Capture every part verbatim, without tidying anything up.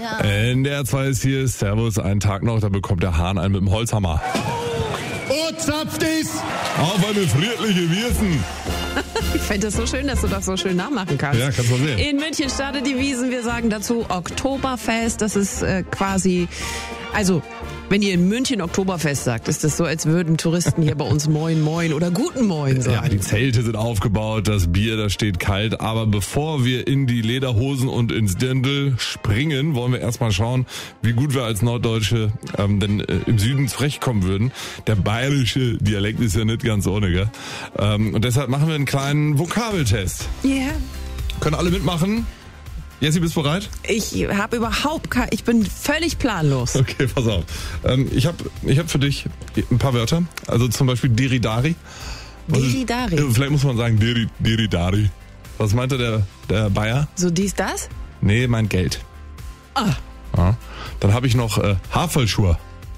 N D R zwei ist hier, Servus, einen Tag noch, da bekommt der Hahn einen mit dem Holzhammer. Oh, zapft es! Auf eine friedliche Wiesen! Ich fände es so schön, dass du das so schön nachmachen kannst. Ja, kannst du sehen. In München startet die Wiesn. Wir sagen dazu Oktoberfest. Das ist äh, quasi, also wenn ihr in München Oktoberfest sagt, ist das so, als würden Touristen hier bei uns Moin Moin oder Guten Moin sagen. Ja, die Zelte sind aufgebaut, das Bier, das steht kalt. Aber bevor wir in die Lederhosen und ins Dirndl springen, wollen wir erstmal schauen, wie gut wir als Norddeutsche ähm, denn äh, im Süden zurechtkommen würden. Der bayerische Dialekt ist ja nicht ganz ohne, gell? Ähm, und deshalb machen wir einen kleinen Vokabeltest. Ja. Yeah. Können alle mitmachen? Jessie, bist du bereit? Ich habe überhaupt kein, ich bin völlig planlos. Okay, pass auf. Ähm, ich habe ich hab für dich ein paar Wörter. Also zum Beispiel Diridari. Diridari? Ist, vielleicht muss man sagen Diri, Diridari. Was meinte der, der Bayer? So dies, das? Nee, mein Geld. Ah. Ja. Dann habe ich noch äh, Haferlschuhe.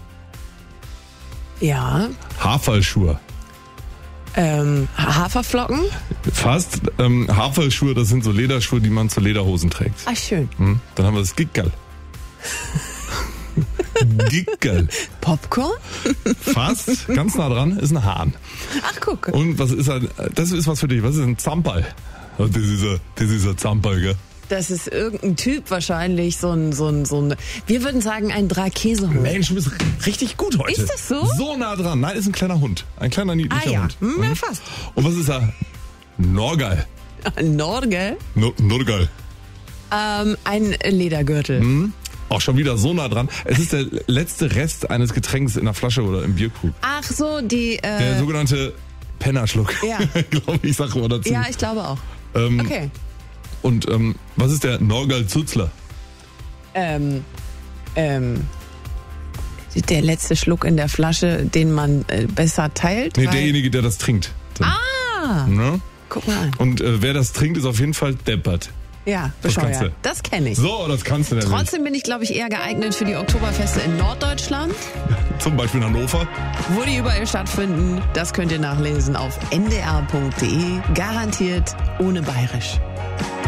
Ja. Haferlschuhe. Ähm, Haferflocken? Fast. Ähm, Haferlschuhe, das sind so Lederschuhe, die man zu Lederhosen trägt. Ach, schön. Hm? Dann haben wir das Gickerl. Gickerl. Popcorn? Fast. Ganz nah dran. Ist ein Hahn. Ach, guck. Und was ist ein, das ist was für dich. Was ist ein Zamperl? Das ist ein, das ist ein Zamperl, gell? Das ist irgendein Typ wahrscheinlich, so ein, so ein, so ein, wir würden sagen ein Dreikäsehund. Mensch, du bist richtig gut heute. Ist das so? So nah dran. Nein, ist ein kleiner Hund. Ein kleiner niedlicher Ah ja, Hund. hm, ja fast. Und was ist er? Norgal. Norge? No, Norgal. Ähm, ein Ledergürtel. Hm? Auch schon wieder so nah dran. Es ist der letzte Rest eines Getränks in der Flasche oder im Bierkrug. Ach so, die, äh... Der sogenannte Pennerschluck. Ja. Glaube ich, sag mal dazu. Ja, ich glaube auch. Ähm, Okay. Und ähm, was ist der Norgal-Zuzler? Ähm, ähm... Der letzte Schluck in der Flasche, den man äh, besser teilt? Nee, weil- derjenige, der das trinkt. Dann. Ah! Ne? Guck mal an. Und äh, wer das trinkt, ist auf jeden Fall deppert. Ja, Das kannst bescheuert. du. Das kenne ich. So, das kannst du nämlich. Trotzdem bin ich, glaube ich, eher geeignet für die Oktoberfeste in Norddeutschland, Zum Beispiel in Hannover. wo die überall stattfinden. Das könnt ihr nachlesen auf n d r punkt d e. Garantiert ohne Bayerisch.